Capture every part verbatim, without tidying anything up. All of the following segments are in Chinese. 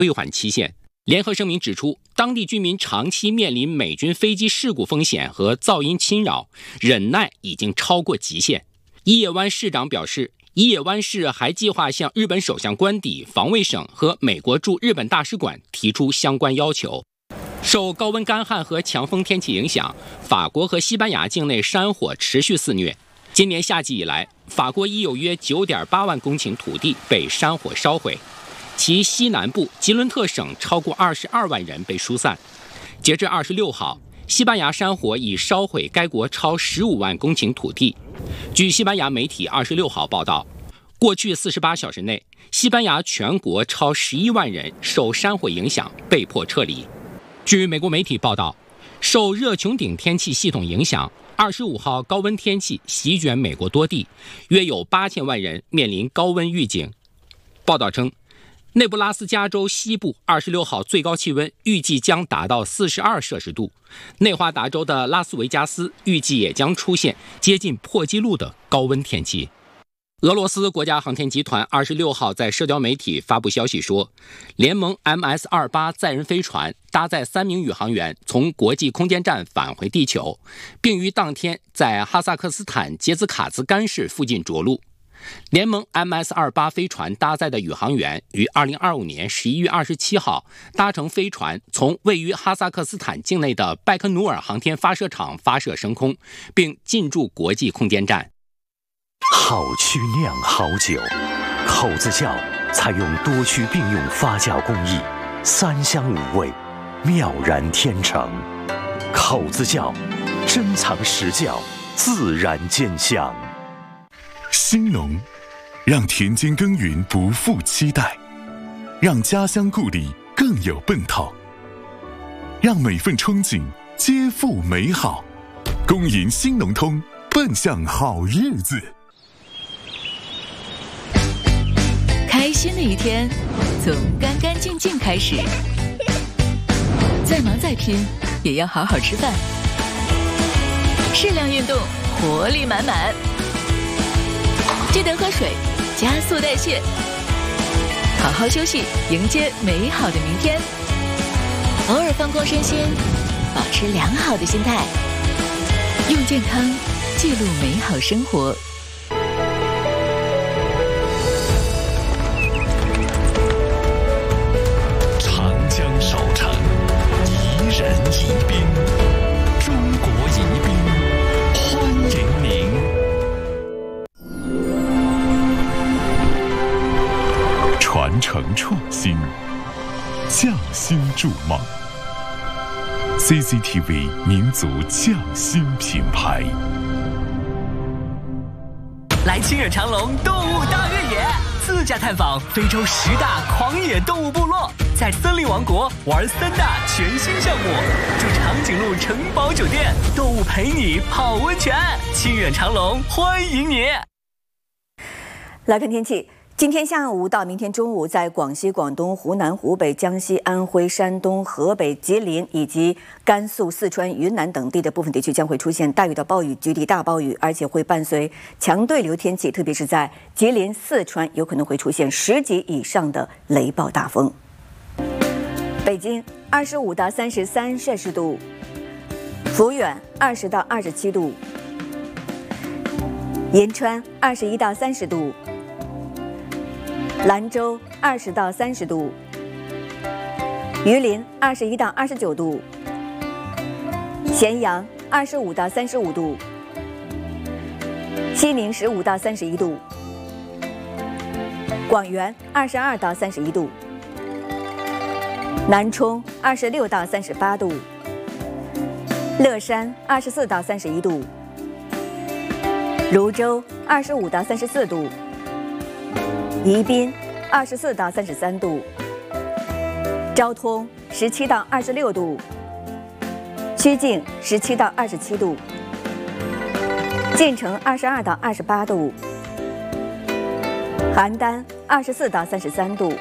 归还期限。联合声明指出，当地居民长期面临美军飞机事故风险和噪音侵扰，忍耐已经超过极限。伊野湾市长表示，伊野湾市还计划向日本首相官邸、防卫省和美国驻日本大使馆提出相关要求。受高温干旱和强风天气影响，法国和西班牙境内山火持续肆虐。今年夏季以来，法国已有约 九点八万公顷土地被山火烧毁，其西南部吉伦特省超过二十二万人被疏散。截至二十六号，西班牙山火已烧毁该国超十五万公顷土地。据西班牙媒体二十六号报道，过去四十八小时内，西班牙全国超十一万人受山火影响被迫撤离。据美国媒体报道，受热穹顶天气系统影响，二十五号高温天气席卷美国多地，约有八千万人面临高温预警。报道称，内布拉斯加州西部二十六号最高气温预计将达到四十二摄氏度，内华达州的拉斯维加斯预计也将出现接近破纪录的高温天气。俄罗斯国家航天集团二十六号在社交媒体发布消息说，联盟 M S 二十八 载人飞船搭载三名宇航员从国际空间站返回地球，并于当天在哈萨克斯坦杰兹卡兹干市附近着陆。联盟 M S 二十八 飞船搭载的宇航员于二零二五年十一月二十七号搭乘飞船从位于哈萨克斯坦境内的拜科努尔航天发射场发射升空，并进驻国际空间站。 好曲酿好酒，口子窖采用多区并用发酵工艺，三香五味，妙然天成。口子窖珍藏实窖，自然见香。 兴农，让田间耕耘不负期待，让家乡故里更有奔头，让每份憧憬皆付美好。恭迎兴农通，奔向好日子。 开心的一天从干干净净开始，再忙再拼也要好好吃饭，适量运动，活力满满。记得喝水，加速代谢，好好休息，迎接美好的明天。偶尔放空身心，保持良好的心态，用健康记录美好生活。 长江守城，宜人宜宾，中国宜宾，欢迎您。 传承创新，匠心筑梦。C C T V 民族匠心品牌。 来清远长隆动物大越野，自驾探访非洲十大狂野动物部落，在森林王国玩三大全新项目，住长颈鹿城堡酒店，动物陪你泡温泉。清远长隆欢迎你。 来看天气。今天下午到明天中午，在广西、广东、湖南、湖北、江西、安徽、山东、河北、吉林以及甘肃、四川、云南等地的部分地区将会出现大雨到暴雨，局地大暴雨，而且会伴随强对流天气，特别是在吉林、四川有可能会出现十级以上的雷暴大风。北京二十五到三十三摄氏度，抚远二十到二十七度，银川二十一到三十度。兰州二十到三十度，榆林二十一到二十九度，咸阳二十五到三十五度，西宁十五到三十一度，广元二十二到三十一度，南充二十六到三十八度，乐山二十四到三十一度，泸州二十五到三十四度。宜宾二十四到三十三度，昭通十七到二十六度，曲靖十七到二十七度，晋城二十二到二十八度，邯郸二十四到三十三度，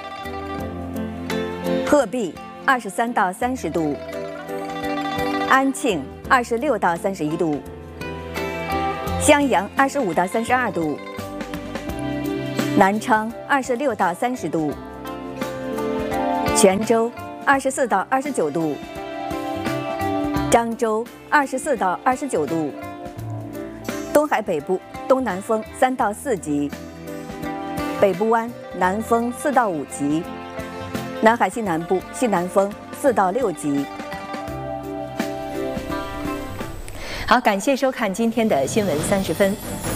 鹤壁二十三到三十度，安庆二十六到三十一度，襄阳二十五到三十二度。南昌二十六到三十度， 泉州二十四到二十九度，漳州二十四到二十九度，东海北部东南风三到四级，北部湾南风四到五级，南海西南部西南风四到六级。好，感谢收看今天的新闻三十分。